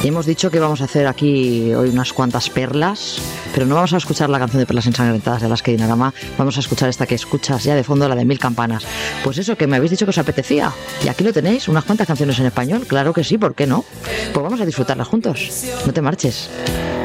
Y hemos dicho que vamos a hacer aquí hoy unas cuantas perlas, pero no vamos a escuchar la canción de Perlas Ensangrentadas de Alaska y Dinarama, vamos a escuchar esta que escuchas ya de fondo, la de Mil Campanas. Pues eso, que me habéis dicho que os apetecía. Y aquí lo tenéis, unas cuantas canciones en español, claro que sí, ¿por qué no? Pues vamos a disfrutarlas juntos. No te marches.